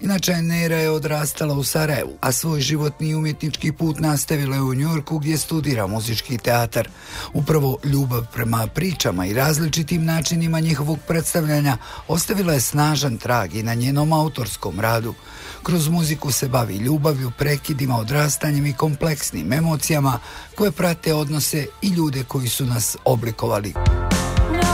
Inače, Nera je odrastala u Sarajevu, a svoj životni i umjetnički put nastavila je u Njujorku gdje studira muzički teatar. Upravo ljubav prema pričama i različitim načinima njihovog predstavljanja ostavila je snažan trag i na njenom autorskom radu. Kroz muziku se bavi ljubavlju, prekidima, odrastanjem i kompleksnim emocijama koje prate odnose i ljude koji su nas oblikovali.